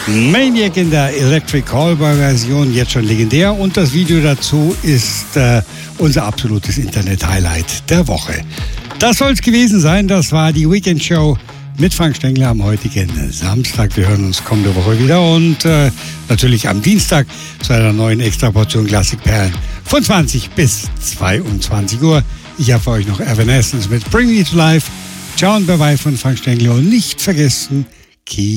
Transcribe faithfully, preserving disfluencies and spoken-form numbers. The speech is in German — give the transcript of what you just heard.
Maniac in der Electric Callboy-Version, jetzt schon legendär. Und das Video dazu ist äh, unser absolutes Internet-Highlight der Woche. Das soll es gewesen sein. Das war die Weekend-Show mit Frank Stengler am heutigen Samstag. Wir hören uns kommende Woche wieder und äh, natürlich am Dienstag zu einer neuen Extra-Portion Klassikperlen von zwanzig bis zweiundzwanzig Uhr. Ich habe für euch noch Evanescence mit Bring Me to Life. Ciao und bye bye von Frank Stengler und nicht vergessen, Key